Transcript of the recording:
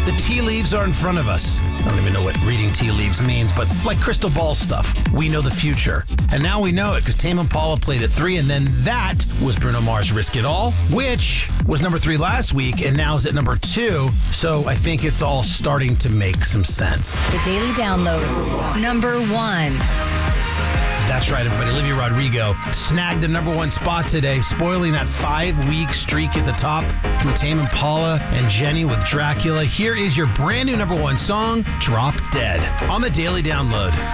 The tea leaves are in front of us. I don't even know what reading tea leaves means, but like crystal ball stuff, we know the future. And now we know it because Tame Impala played at 3, and then that was Bruno Mars' Risk It All, which was number 3 last week and now is at number 2. So I think it's all starting to make some sense. The Daily Download. Number 1. That's right, everybody. Olivia Rodrigo snagged the number 1 spot today, spoiling that 5-week streak at the top from Tame Impala and Jenny with Dracula. Here is your brand new number 1 song, Drop Dead, on the Daily Download.